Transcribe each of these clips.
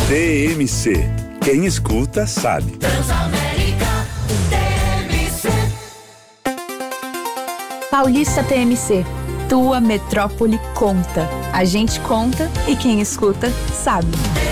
TMC. Quem escuta sabe. Transamérica TMC. Paulista TMC. Tua metrópole conta. A gente conta e quem escuta sabe.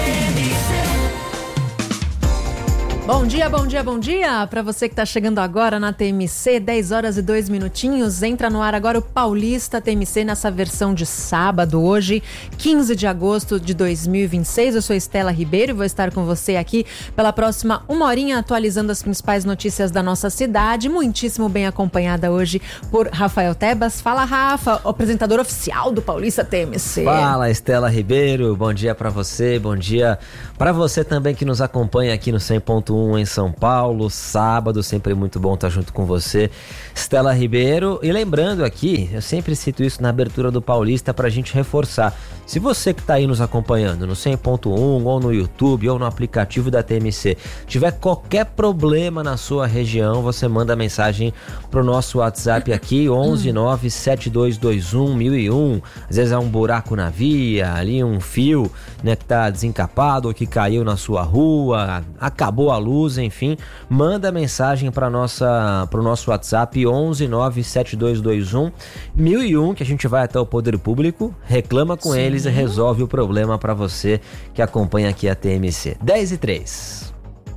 Bom dia, bom dia, bom dia para você que está chegando agora na TMC, 10 horas e 2 minutinhos. Entra no ar agora o Paulista TMC nessa versão de sábado, hoje, 15 de agosto de 2026. Eu sou Estela Ribeiro e vou estar com você aqui pela próxima uma horinha, atualizando as principais notícias da nossa cidade. Muitíssimo bem acompanhada hoje por Rafael Tebas. Fala, Rafa, o apresentador oficial do Paulista TMC. Fala, Estela Ribeiro, bom dia para você, bom dia para você também que nos acompanha aqui no 100.1 em São Paulo, sábado, sempre muito bom estar junto com você, Estela Ribeiro. E lembrando aqui, eu sempre cito isso na abertura do Paulista pra gente reforçar, se você que tá aí nos acompanhando no 100.1 ou no YouTube ou no aplicativo da TMC, tiver qualquer problema na sua região, você manda mensagem pro nosso WhatsApp aqui, 11972211001. Às vezes é um buraco na via, ali um fio, né, que tá desencapado ou que caiu na sua rua, acabou a luz, enfim, manda mensagem para pro nosso WhatsApp 11972211001, que a gente vai até o Poder Público, reclama com eles e resolve o problema para você que acompanha aqui a TMC. 10:03.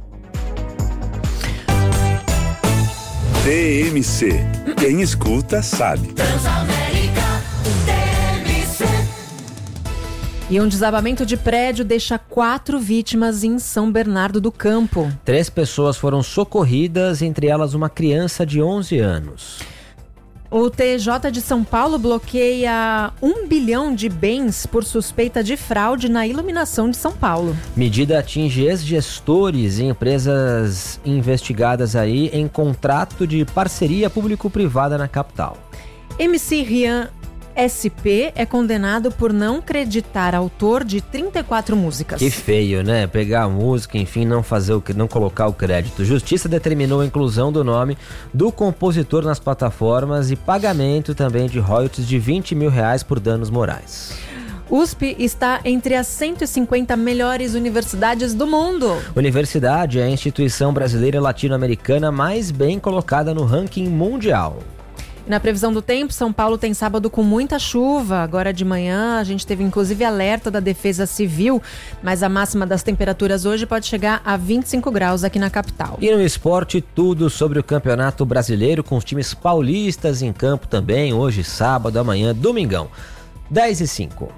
TMC. Quem escuta sabe. Transamérica TMC. E um desabamento de prédio deixa 4 vítimas em São Bernardo do Campo. 3 pessoas foram socorridas, entre elas uma criança de 11 anos. O TJ de São Paulo bloqueia 1 bilhão de bens por suspeita de fraude na iluminação de São Paulo. Medida atinge ex-gestores e empresas investigadas aí em contrato de parceria público-privada na capital. MC Rian SP é condenado por não creditar autor de 34 músicas. Que feio, né? Pegar a música, enfim, não colocar o crédito. Justiça determinou a inclusão do nome do compositor nas plataformas e pagamento também de royalties de R$20 mil por danos morais. USP está entre as 150 melhores universidades do mundo. Universidade é a instituição brasileira e latino-americana mais bem colocada no ranking mundial. Na previsão do tempo, São Paulo tem sábado com muita chuva. Agora de manhã a gente teve inclusive alerta da Defesa Civil, mas a máxima das temperaturas hoje pode chegar a 25 graus aqui na capital. E no esporte, tudo sobre o Campeonato Brasileiro, com os times paulistas em campo também, hoje, sábado, amanhã, domingão. 10:05.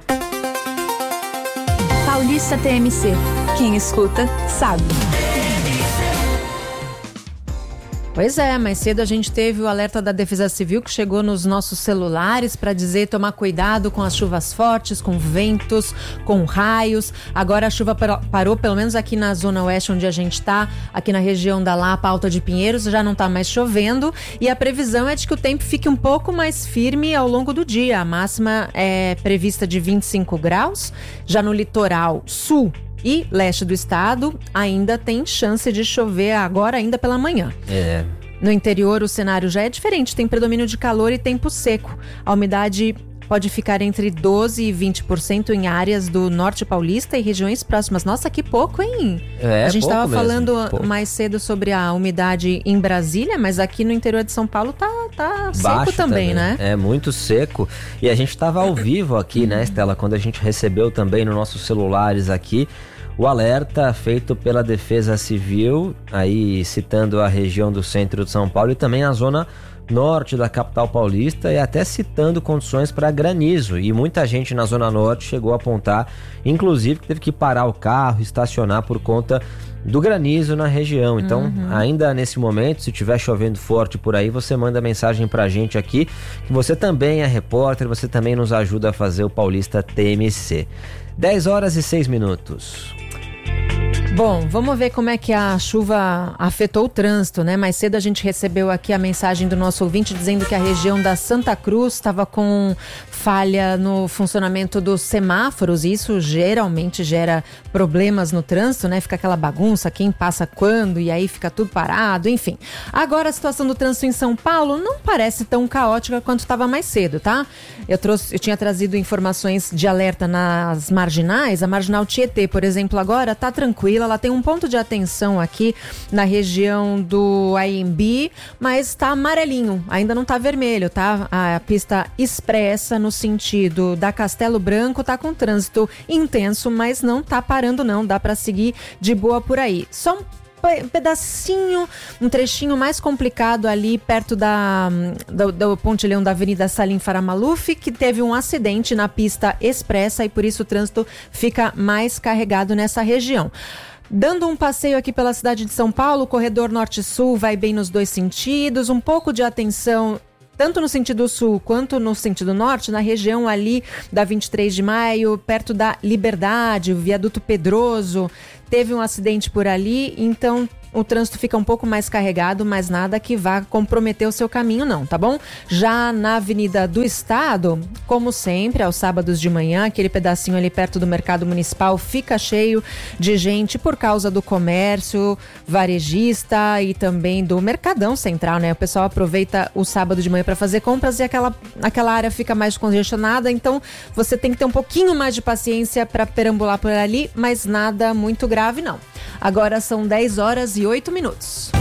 Paulista TMC. Quem escuta sabe. Pois é, mais cedo a gente teve o alerta da Defesa Civil que chegou nos nossos celulares para dizer tomar cuidado com as chuvas fortes, com ventos, com raios. Agora a chuva parou, pelo menos aqui na zona oeste onde a gente está, aqui na região da Lapa, Alta de Pinheiros, já não está mais chovendo e a previsão é de que o tempo fique um pouco mais firme ao longo do dia. A máxima é prevista de 25 graus, já no litoral sul e leste do estado ainda tem chance de chover agora ainda pela manhã. No interior o cenário já é diferente, tem predomínio de calor e tempo seco. A umidade pode ficar entre 12% e 20% em áreas do norte paulista e regiões próximas. Nossa, que pouco, hein? A gente estava falando mais cedo sobre a umidade em Brasília, mas aqui no interior de São Paulo tá seco também, né? É muito seco. E a gente estava ao vivo aqui, né, Estela, quando a gente recebeu também nos nossos celulares aqui o alerta feito pela Defesa Civil, aí citando a região do centro de São Paulo e também a zona norte da capital paulista, e até citando condições para granizo. E muita gente na zona norte chegou a apontar, inclusive, que teve que parar o carro, estacionar por conta do granizo na região. Então, ainda nesse momento, se estiver chovendo forte por aí, você manda mensagem pra gente aqui, que você também é repórter, você também nos ajuda a fazer o Paulista TMC. 10 horas e 6 minutos. Bom, vamos ver como é que a chuva afetou o trânsito, né? Mais cedo a gente recebeu aqui a mensagem do nosso ouvinte dizendo que a região da Santa Cruz estava com falha no funcionamento dos semáforos, e isso geralmente gera problemas no trânsito, né? Fica aquela bagunça, quem passa quando, e aí fica tudo parado, enfim. Agora a situação do trânsito em São Paulo não parece tão caótica quanto estava mais cedo, tá? Eu tinha trazido informações de alerta nas marginais. A marginal Tietê, por exemplo, agora tá tranquila, ela tem um ponto de atenção aqui na região do AMB, mas tá amarelinho, ainda não tá vermelho, tá? A pista expressa no sentido da Castelo Branco tá com trânsito intenso, mas não tá parando não, dá para seguir de boa por aí. Só um pedacinho, um trechinho mais complicado ali perto do pontilhão da Avenida Salim Faramaluf, que teve um acidente na pista expressa e por isso o trânsito fica mais carregado nessa região. Dando um passeio aqui pela cidade de São Paulo, o corredor norte-sul vai bem nos dois sentidos, um pouco de atenção tanto no sentido sul quanto no sentido norte, na região ali da 23 de maio, perto da Liberdade, o viaduto Pedroso, teve um acidente por ali, então o trânsito fica um pouco mais carregado, mas nada que vá comprometer o seu caminho não, tá bom? Já na Avenida do Estado, como sempre, aos sábados de manhã, aquele pedacinho ali perto do Mercado Municipal fica cheio de gente por causa do comércio varejista e também do Mercadão Central, né? O pessoal aproveita o sábado de manhã para fazer compras e aquela área fica mais congestionada, então você tem que ter um pouquinho mais de paciência para perambular por ali, mas nada muito grave não. Agora são 10h08.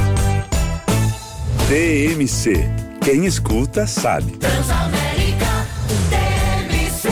TMC. Quem escuta sabe. Transamérica TMC.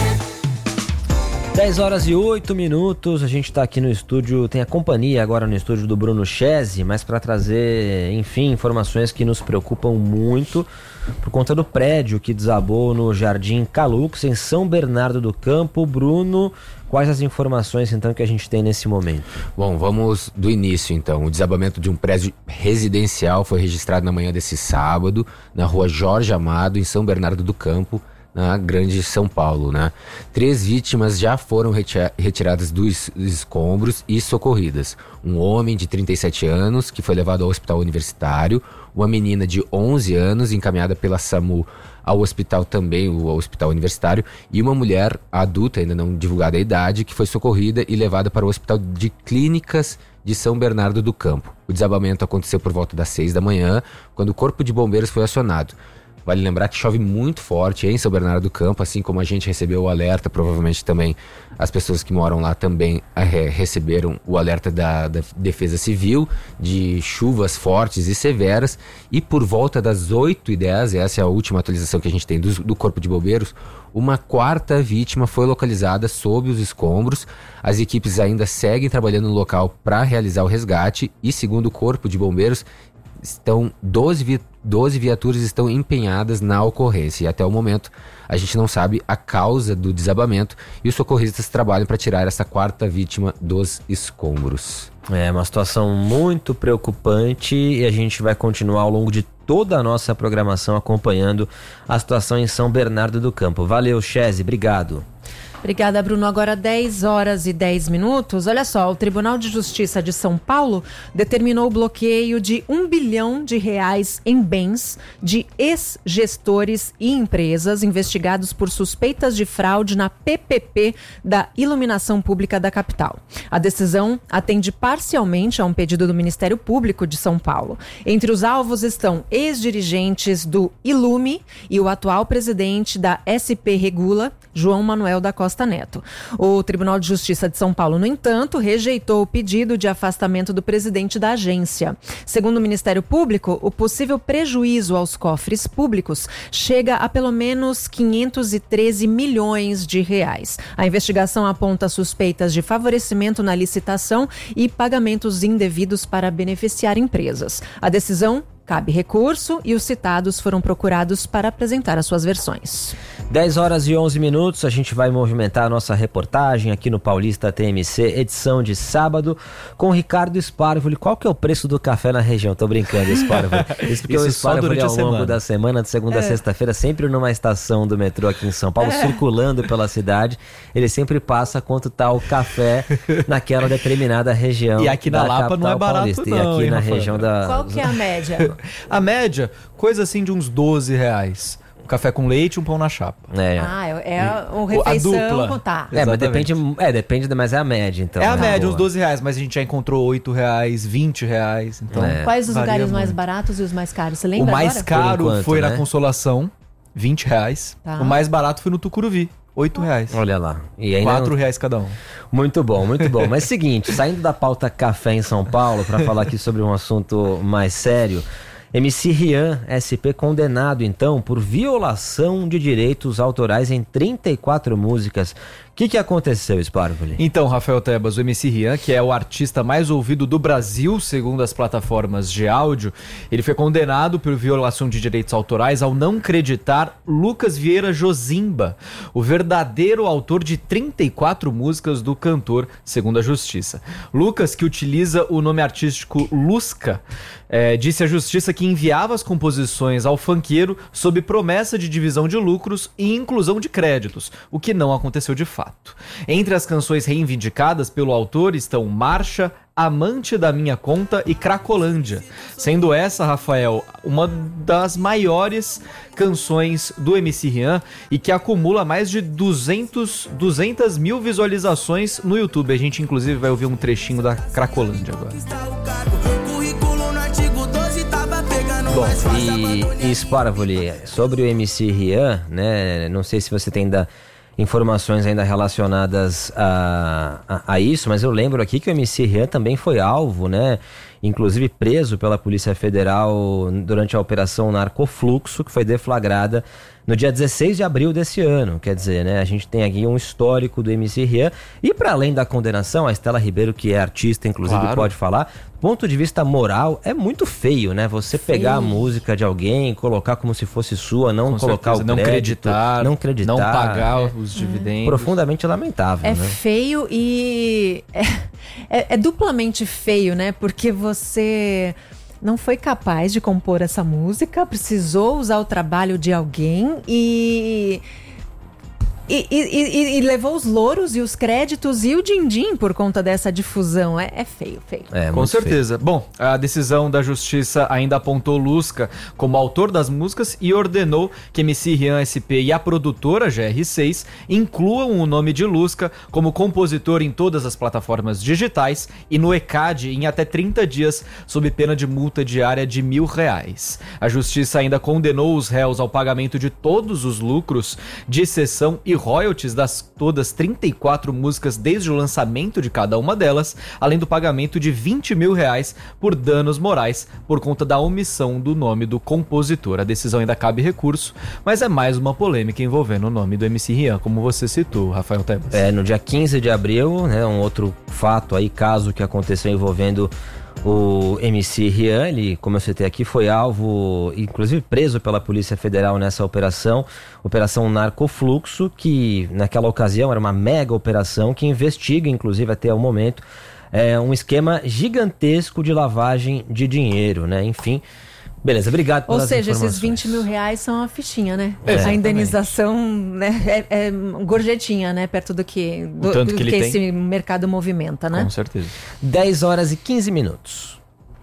10h08, a gente está aqui no estúdio, tem a companhia agora no estúdio do Bruno Chese, mas para trazer, enfim, informações que nos preocupam muito por conta do prédio que desabou no Jardim Calux, em São Bernardo do Campo. Bruno, quais as informações então que a gente tem nesse momento? Bom, vamos do início então. O desabamento de um prédio residencial foi registrado na manhã desse sábado, na rua Jorge Amado, em São Bernardo do Campo, na Grande São Paulo, né? 3 vítimas já foram retiradas dos escombros e socorridas. Um homem de 37 anos, que foi levado ao hospital universitário, uma menina de 11 anos, encaminhada pela SAMU ao hospital também, o hospital universitário, e uma mulher adulta, ainda não divulgada a idade, que foi socorrida e levada para o Hospital de Clínicas de São Bernardo do Campo. O desabamento aconteceu por volta das 6 da manhã, quando o Corpo de Bombeiros foi acionado. Vale lembrar que chove muito forte em São Bernardo do Campo, assim como a gente recebeu o alerta, provavelmente também as pessoas que moram lá também receberam o alerta da Defesa Civil de chuvas fortes e severas, e por volta das 8h10, essa é a última atualização que a gente tem do Corpo de Bombeiros, uma 4ª vítima foi localizada sob os escombros. As equipes ainda seguem trabalhando no local para realizar o resgate e, segundo o Corpo de Bombeiros, 12 viaturas estão empenhadas na ocorrência e até o momento a gente não sabe a causa do desabamento e os socorristas trabalham para tirar essa 4ª vítima dos escombros. É uma situação muito preocupante e a gente vai continuar ao longo de toda a nossa programação acompanhando a situação em São Bernardo do Campo. Valeu, Chese, obrigado. Obrigada, Bruno. Agora 10h10. Olha só, o Tribunal de Justiça de São Paulo determinou o bloqueio de R$1 bilhão em bens de ex-gestores e empresas investigados por suspeitas de fraude na PPP da Iluminação Pública da capital. A decisão atende parcialmente a um pedido do Ministério Público de São Paulo. Entre os alvos estão ex-dirigentes do Ilume e o atual presidente da SP Regula, João Manuel da Costa Neto. O Tribunal de Justiça de São Paulo, no entanto, rejeitou o pedido de afastamento do presidente da agência. Segundo o Ministério Público, o possível prejuízo aos cofres públicos chega a pelo menos R$513 milhões. A investigação aponta suspeitas de favorecimento na licitação e pagamentos indevidos para beneficiar empresas. A decisão cabe recurso e os citados foram procurados para apresentar as suas versões. 10 horas e 11 minutos, a gente vai movimentar a nossa reportagem aqui no Paulista TMC, edição de sábado, com o Ricardo Sparvoli. Qual que é o preço do café na região? Tô brincando, Sparvoli. Isso porque o Sparvoli ao longo da semana, de segunda a sexta-feira, sempre numa estação do metrô aqui em São Paulo, circulando pela cidade, ele sempre passa quanto tá o café naquela determinada região. E aqui na Lapa não é barato paulista. não, E aqui hein, na Rafael? região da... Qual que é a média? A média, coisa assim de uns R$12. Um café com leite e um pão na chapa. É uma refeição. A dupla. Com tá. mas Exatamente. depende, mas é a média, então. É a né? média, Boa. uns R$12, mas a gente já encontrou R$8, R$20. Então, Quais os varia lugares mais muito. baratos e os mais caros? Você O lembra mais agora? caro Por enquanto, foi né? na Consolação, R$20. Tá. O mais barato foi no Tucuruvi, R$8. Olha lá. E ainda R$4 cada um. Muito bom, muito bom. Mas seguinte, saindo da pauta café em São Paulo, para falar aqui sobre um assunto mais sério, MC Rian, SP, condenado então por violação de direitos autorais em 34 músicas. O que aconteceu, Sparvoli? Então, Rafael Tebas, o MC Rian, que é o artista mais ouvido do Brasil, segundo as plataformas de áudio, ele foi condenado por violação de direitos autorais ao não creditar Lucas Vieira Josimba, o verdadeiro autor de 34 músicas do cantor, segundo a justiça. Lucas, que utiliza o nome artístico Lusca, disse à justiça que enviava as composições ao funkeiro sob promessa de divisão de lucros e inclusão de créditos, o que não aconteceu de fato. Entre as canções reivindicadas pelo autor estão Marcha, Amante da Minha Conta e Cracolândia, sendo essa, Rafael, uma das maiores canções do MC Rian e que acumula mais de 200 mil visualizações no YouTube. A gente inclusive vai ouvir um trechinho da Cracolândia agora. Bom, e Sparvoli, sobre o MC Rian, né, não sei se você tem ainda informações ainda relacionadas a isso, mas eu lembro aqui que o MC Rian também foi alvo, né, inclusive preso pela Polícia Federal durante a Operação Narcofluxo, que foi deflagrada no dia 16 de abril desse ano. Quer dizer, né, a gente tem aqui um histórico do MC Rian. E para além da condenação, a Estela Ribeiro, que é artista, inclusive, Claro. pode falar, do ponto de vista moral, é muito feio, né? Você pegar a música de alguém, colocar como se fosse sua, não Com colocar certeza, o não crédito, não acreditar, não pagar os dividendos. profundamente lamentável, É né? feio e é duplamente feio, né? Porque você não foi capaz de compor essa música, precisou usar o trabalho de alguém e levou os louros e os créditos e o din-din por conta dessa difusão. É feio, feio. É, Com muito feio. certeza. Bom, a decisão da justiça ainda apontou Lusca como autor das músicas e ordenou que MC Rian SP e a produtora GR6 incluam o nome de Lusca como compositor em todas as plataformas digitais e no ECAD em até 30 dias, sob pena de multa diária de R$1.000. A justiça ainda condenou os réus ao pagamento de todos os lucros de cessão e royalties das todas 34 músicas desde o lançamento de cada uma delas, além do pagamento de R$20.000 por danos morais por conta da omissão do nome do compositor. A decisão ainda cabe recurso, mas é mais uma polêmica envolvendo o nome do MC Rian, como você citou, Rafael Tebas. No dia 15 de abril, né, um outro fato aí, caso que aconteceu envolvendo o MC Rian, ele, como eu citei aqui, foi alvo, inclusive preso pela Polícia Federal nessa Operação Narcofluxo, que naquela ocasião era uma mega operação que investiga, inclusive até o momento, um esquema gigantesco de lavagem de dinheiro, né? Enfim, beleza, obrigado pelas Ou seja, informações. esses R$20.000 são a fichinha, né? Exatamente. A indenização, né, é gorjetinha, né? Perto do que, tanto que ele tem. esse mercado movimenta, né? Com certeza. 10 horas e 15 minutos.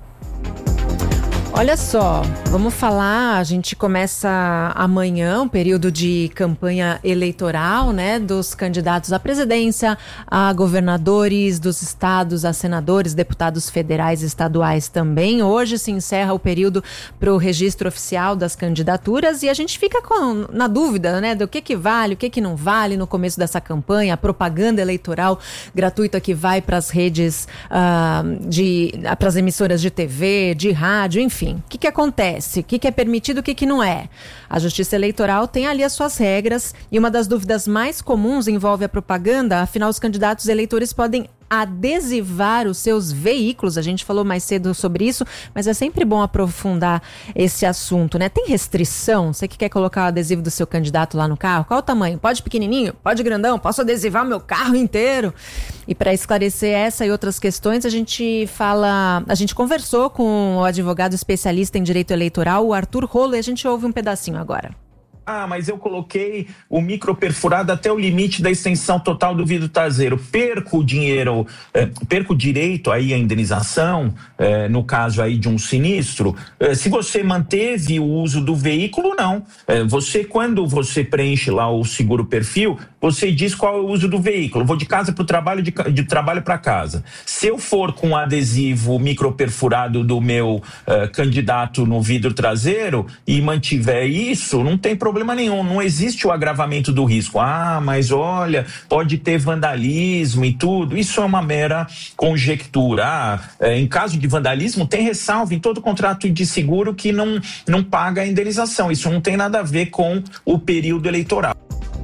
Olha só, vamos falar, a gente começa amanhã um período de campanha eleitoral, né, dos candidatos à presidência, a governadores dos estados, a senadores, deputados federais e estaduais também. Hoje se encerra o período para o registro oficial das candidaturas e a gente fica na dúvida, né, do que vale, o que não vale no começo dessa campanha, a propaganda eleitoral gratuita que vai para as redes, para as emissoras de TV, de rádio, enfim. O que acontece? O que é permitido, o que não é? A Justiça Eleitoral tem ali as suas regras e uma das dúvidas mais comuns envolve a propaganda. Afinal, os candidatos eleitores podem adesivar os seus veículos. A gente falou mais cedo sobre isso, mas é sempre bom aprofundar esse assunto, né? Tem restrição? Você que quer colocar o adesivo do seu candidato lá no carro, qual o tamanho? Pode pequenininho? Pode grandão? Posso adesivar meu carro inteiro? E para esclarecer essa e outras questões, a gente conversou com o advogado especialista em direito eleitoral, o Arthur Rolo, e a gente ouve um pedacinho agora. Mas eu coloquei o microperfurado até o limite da extensão total do vidro traseiro. Perco o dinheiro, perco o direito aí à indenização, no caso aí de um sinistro. Se você manteve o uso do veículo, não. Quando você preenche lá o seguro perfil, você diz qual é o uso do veículo. Eu vou de casa para o trabalho, de trabalho para casa. Se eu for com adesivo microperfurado do meu candidato no vidro traseiro e mantiver isso, não tem problema nenhum, não existe o agravamento do risco. Mas olha, pode ter vandalismo e tudo. Isso é uma mera conjectura. Em caso de vandalismo, tem ressalva em todo contrato de seguro que não paga a indenização. Isso não tem nada a ver com o período eleitoral.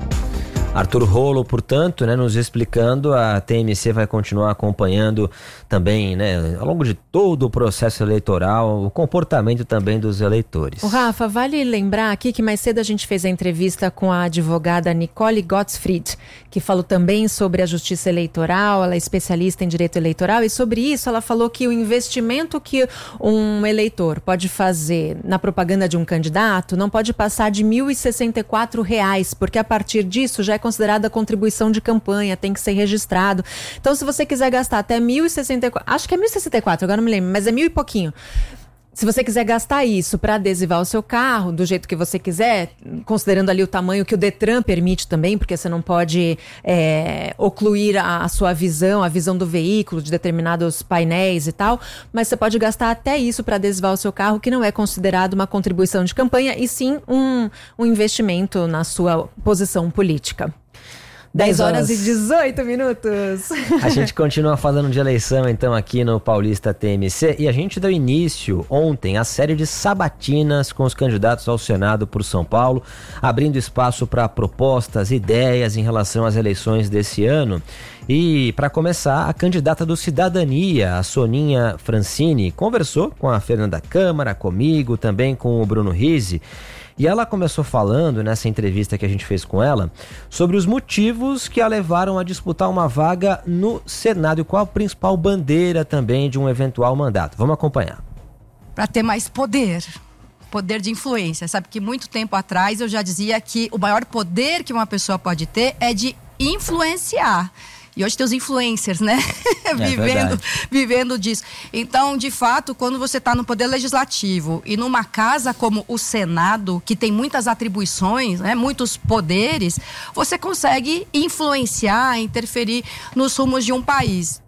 Arthur Rolo, portanto, nos explicando, a TMC vai continuar acompanhando também, ao longo de todo o processo eleitoral, o comportamento também dos eleitores. O Rafa, vale lembrar aqui que mais cedo a gente fez a entrevista com a advogada Nicole Gottfried, que falou também sobre a justiça eleitoral, ela é especialista em direito eleitoral, e sobre isso ela falou que o investimento que um eleitor pode fazer na propaganda de um candidato não pode passar de R$ 1.064, porque a partir disso já é considerada contribuição de campanha, tem que ser registrado. Então, se você quiser gastar até 1.064, acho que é 1.064, agora não me lembro, mas é 1.000 e pouquinho. Se você quiser gastar isso para adesivar o seu carro do jeito que você quiser, considerando ali o tamanho que o Detran permite também, porque você não pode ocluir a sua visão, a visão do veículo, de determinados painéis e tal, mas você pode gastar até isso para adesivar o seu carro, que não é considerado uma contribuição de campanha, e sim um investimento na sua posição política. 10 horas e 18 minutos. A gente continua falando de eleição, então, aqui no Paulista TMC, e a gente deu início ontem à série de sabatinas com os candidatos ao Senado por São Paulo, abrindo espaço para propostas, ideias em relação às eleições desse ano. E, para começar, a candidata do Cidadania, a Soninha Francini, conversou com a Fernanda Câmara, comigo, também com o Bruno Rizzi. E ela começou falando, nessa entrevista que a gente fez com ela, sobre os motivos que a levaram a disputar uma vaga no Senado e qual a principal bandeira também de um eventual mandato. Vamos acompanhar. Para ter mais poder de influência. Sabe que muito tempo atrás eu já dizia que o maior poder que uma pessoa pode ter é de influenciar. E hoje tem os influencers, né? vivendo disso. Então, de fato, quando você está no poder legislativo e numa casa como o Senado, que tem muitas atribuições, muitos poderes, você consegue influenciar, interferir nos rumos de um país.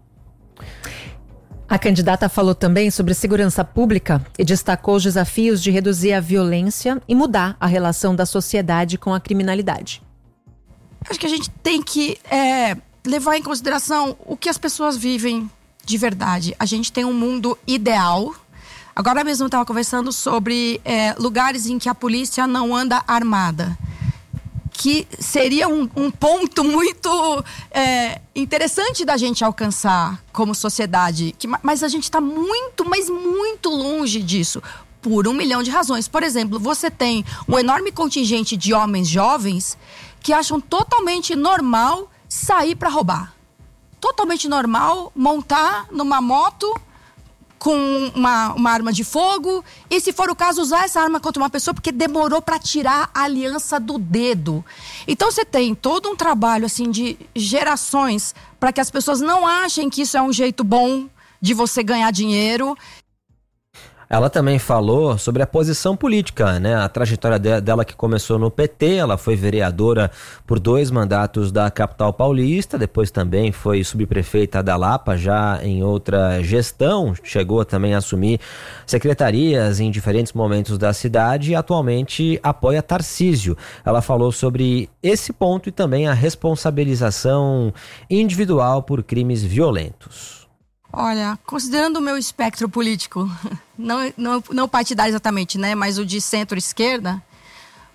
A candidata falou também sobre segurança pública e destacou os desafios de reduzir a violência e mudar a relação da sociedade com a criminalidade. Acho que a gente tem que levar em consideração o que as pessoas vivem de verdade. A gente tem um mundo ideal. Agora mesmo eu estava conversando sobre lugares em que a polícia não anda armada, que seria um ponto muito interessante da gente alcançar como sociedade. Mas a gente está muito, mas muito longe disso, por 1 milhão de razões. Por exemplo, você tem um enorme contingente de homens jovens que acham totalmente normal sair para roubar. Totalmente normal montar numa moto com uma arma de fogo e, se for o caso, usar essa arma contra uma pessoa porque demorou para tirar a aliança do dedo. Então você tem todo um trabalho assim de gerações para que as pessoas não achem que isso é um jeito bom de você ganhar dinheiro. Ela também falou sobre a posição política, a trajetória dela que começou no PT, ela foi vereadora por 2 mandatos da capital paulista, depois também foi subprefeita da Lapa, já em outra gestão, chegou também a assumir secretarias em diferentes momentos da cidade e atualmente apoia Tarcísio. Ela falou sobre esse ponto e também a responsabilização individual por crimes violentos. Olha, considerando o meu espectro político, não partidário exatamente, mas o de centro-esquerda,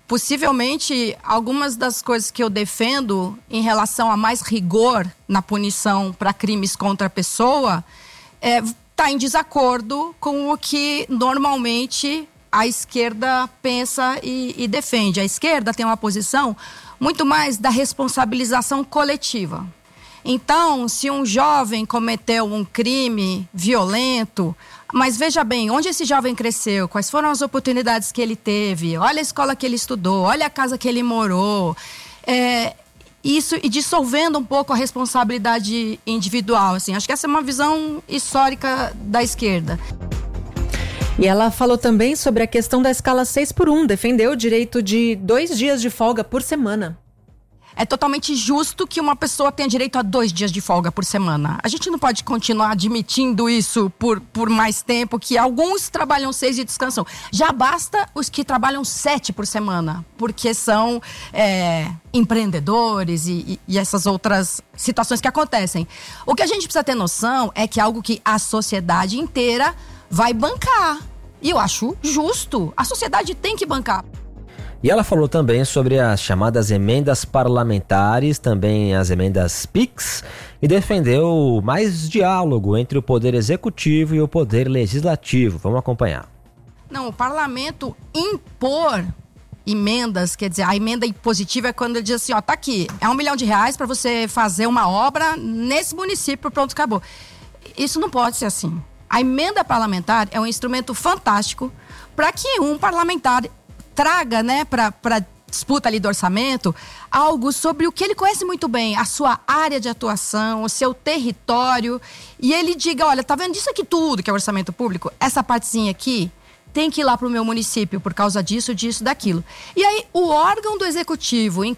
possivelmente algumas das coisas que eu defendo em relação a mais rigor na punição para crimes contra a pessoa está em desacordo com o que normalmente a esquerda pensa e defende. A esquerda tem uma posição muito mais da responsabilização coletiva. Então, se um jovem cometeu um crime violento, mas veja bem, onde esse jovem cresceu, quais foram as oportunidades que ele teve, olha a escola que ele estudou, olha a casa que ele morou, isso e dissolvendo um pouco a responsabilidade individual, assim. Acho que essa é uma visão histórica da esquerda. E ela falou também sobre a questão da escala 6x1, defendeu o direito de 2 dias de folga por semana. É totalmente justo que uma pessoa tenha direito a 2 dias de folga por semana. A gente não pode continuar admitindo isso por mais tempo, que alguns trabalham 6 e descansam. Já basta os que trabalham 7 por semana, porque são empreendedores e essas outras situações que acontecem. O que a gente precisa ter noção é que é algo que a sociedade inteira vai bancar. E eu acho justo. A sociedade tem que bancar. E ela falou também sobre as chamadas emendas parlamentares, também as emendas PIX, e defendeu mais diálogo entre o poder executivo e o poder legislativo. Vamos acompanhar. Não, o parlamento impor emendas, quer dizer, a emenda impositiva é quando ele diz assim, ó, tá aqui, é R$1 milhão para você fazer uma obra nesse município, pronto, acabou. Isso não pode ser assim. A emenda parlamentar é um instrumento fantástico para que um parlamentar traga, né, para disputa ali do orçamento, algo sobre o que ele conhece muito bem, a sua área de atuação, o seu território, e ele diga, olha, tá vendo isso aqui tudo que é orçamento público? Essa partezinha aqui tem que ir lá pro meu município por causa disso, daquilo. E aí o órgão do executivo,